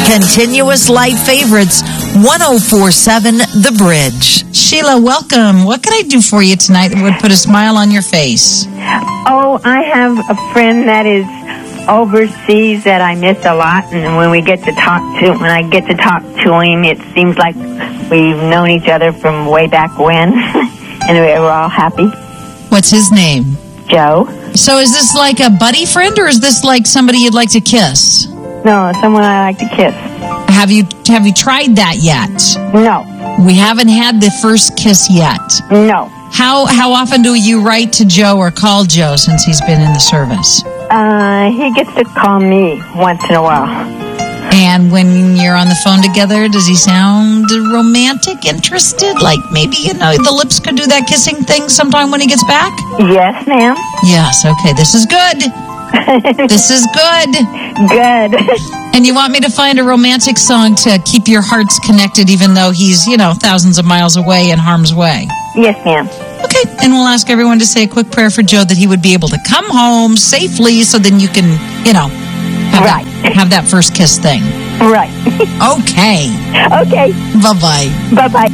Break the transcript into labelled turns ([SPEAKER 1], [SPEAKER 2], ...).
[SPEAKER 1] Continuous Light Favorites, 104.7 The Bridge.
[SPEAKER 2] Sheila, welcome. What can I do for you tonight that would put a smile on your face?
[SPEAKER 3] Oh, I have a friend that is overseas that I miss a lot, and when I get to talk to him, it seems like we've known each other from way back when, and we're all happy.
[SPEAKER 2] What's his name?
[SPEAKER 3] Joe.
[SPEAKER 2] So is this like a buddy friend, or is this like somebody you'd like to kiss?
[SPEAKER 3] No, someone I like to kiss.
[SPEAKER 2] Have you tried that yet?
[SPEAKER 3] No.
[SPEAKER 2] We haven't had the first kiss yet.
[SPEAKER 3] No.
[SPEAKER 2] How often do you write to Joe or call Joe since he's been in the service?
[SPEAKER 3] He gets to call me once in a while.
[SPEAKER 2] And when you're on the phone together, does he sound romantic, interested? Like maybe, the lips could do that kissing thing sometime when he gets back?
[SPEAKER 3] Yes, ma'am.
[SPEAKER 2] Yes, okay, this is good. This is good.
[SPEAKER 3] Good.
[SPEAKER 2] And you want me to find a romantic song to keep your hearts connected even though he's, thousands of miles away in harm's way?
[SPEAKER 3] Yes, ma'am.
[SPEAKER 2] Okay, and we'll ask everyone to say a quick prayer for Joe that he would be able to come home safely so then you can, have that first kiss thing.
[SPEAKER 3] Right.
[SPEAKER 2] Okay.
[SPEAKER 3] Okay.
[SPEAKER 2] Bye-bye.
[SPEAKER 3] Bye-bye.